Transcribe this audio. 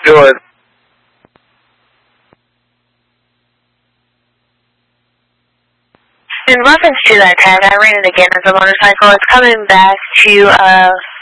doing? In reference to that tag, I ran it again as a motorcycle. It's coming back to